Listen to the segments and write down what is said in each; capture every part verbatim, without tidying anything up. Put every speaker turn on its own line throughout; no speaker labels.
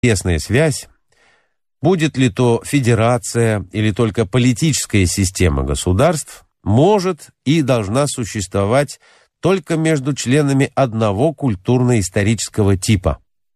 тесная связь, будет ли то федерация или только политическая система государств, может и должна существовать только между членами одного культурно-исторического типа.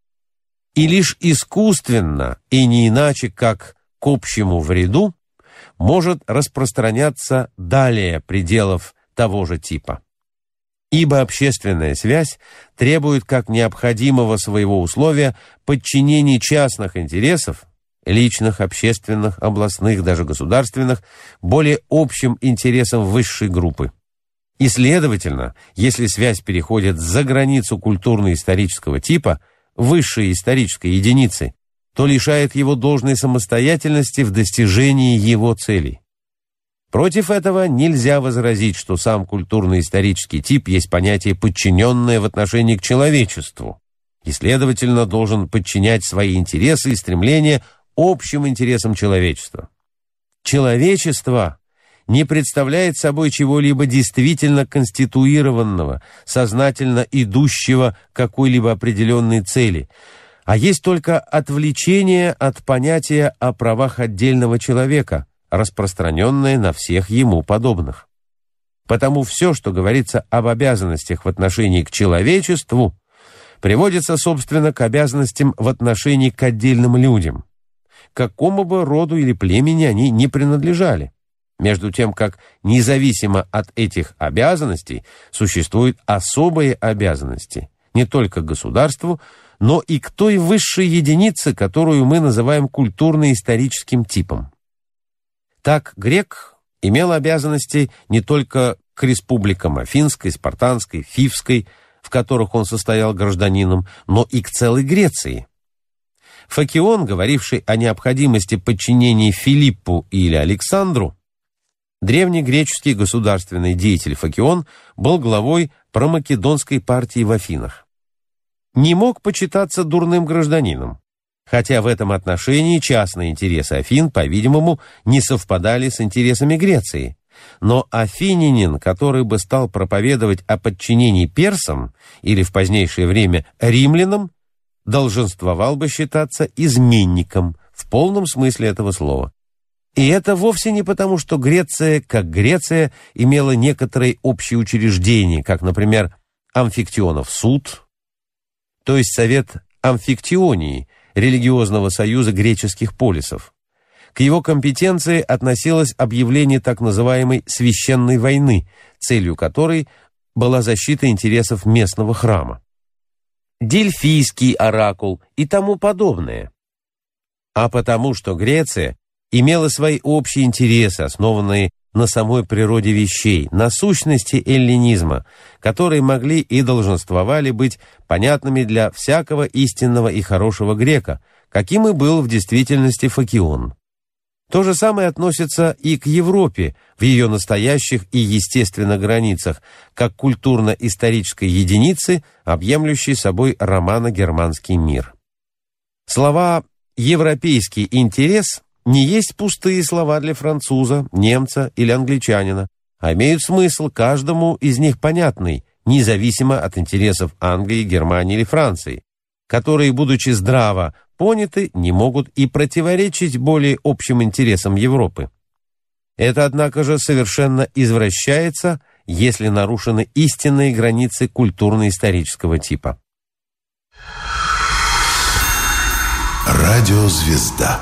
И лишь искусственно, и не иначе, как к общему вреду, может распространяться далее пределов того же типа. Ибо общественная связь требует как необходимого своего условия подчинения частных интересов, личных, общественных, областных, даже государственных, более общим интересам высшей группы. И, следовательно, если связь переходит за границу культурно-исторического типа, высшей исторической единицы, то лишает его должной самостоятельности в достижении его целей. Против этого нельзя возразить, что сам культурно-исторический тип есть понятие, подчиненное в отношении к человечеству, и, следовательно, должен подчинять свои интересы и стремления общим интересам человечества. Человечество не представляет собой чего-либо действительно конституированного, сознательно идущего к какой-либо определенной цели, а есть только отвлечение от понятия о правах отдельного человека, распространенное на всех ему подобных. Потому все, что говорится об обязанностях в отношении к человечеству, приводится, собственно, к обязанностям в отношении к отдельным людям, к какому бы роду или племени они не принадлежали, между тем, как независимо от этих обязанностей существуют особые обязанности не только к государству, но и к той высшей единице, которую мы называем культурно-историческим типом. Так грек имел обязанности не только к республикам Афинской, Спартанской, Фивской, в которых он состоял гражданином, но и к целой Греции. Фокион, говоривший о необходимости подчинения Филиппу или Александру, древнегреческий государственный деятель Фокион, был главой промакедонской партии в Афинах. Не мог почитаться дурным гражданином, хотя в этом отношении частные интересы Афин, по-видимому, не совпадали с интересами Греции. Но афинянин, который бы стал проповедовать о подчинении персам или в позднейшее время римлянам, долженствовал бы считаться изменником в полном смысле этого слова. И это вовсе не потому, что Греция, как Греция, имела некоторые общие учреждения, как, например, Амфиктионов суд, то есть совет Амфиктионии, религиозного союза греческих полисов. К его компетенции относилось объявление так называемой «священной войны», целью которой была защита интересов местного храма, Дельфийский оракул и тому подобное. А потому, что Греция имела свои общие интересы, основанные на самой природе вещей, на сущности эллинизма, которые могли и долженствовали быть понятными для всякого истинного и хорошего грека, каким и был в действительности Фокион. То же самое относится и к Европе в ее настоящих и естественных границах, как культурно-исторической единицы, объемлющей собой романо-германский мир. Слова «европейский интерес» не есть пустые слова для француза, немца или англичанина, а имеют смысл каждому из них понятный, независимо от интересов Англии, Германии или Франции, которые, будучи здраво поняты, не могут и противоречить более общим интересам Европы. Это, однако же, совершенно извращается, если нарушены истинные границы культурно-исторического типа.
Радиозвезда.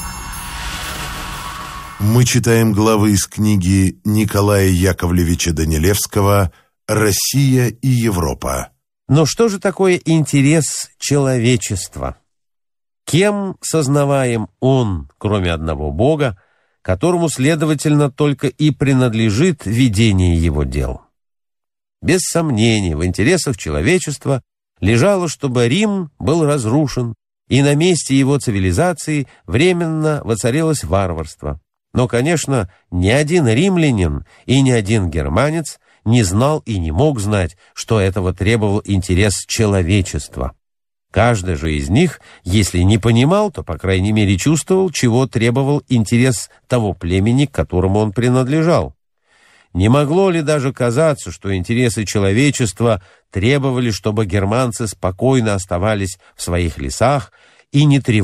Мы читаем главы из книги Николая Яковлевича Данилевского «Россия и Европа».
Но что же такое интерес человечества? Кем сознаваем он, кроме одного Бога, которому, следовательно, только и принадлежит ведение его дел? Без сомнения, в интересах человечества лежало, чтобы Рим был разрушен, и на месте его цивилизации временно воцарилось варварство. Но, конечно, ни один римлянин и ни один германец не знал и не мог знать, что этого требовал интерес человечества. Каждый же из них, если не понимал, то, по крайней мере, чувствовал, чего требовал интерес того племени, к которому он принадлежал. Не могло ли даже казаться, что интересы человечества требовали, чтобы германцы спокойно оставались в своих лесах и не тревожить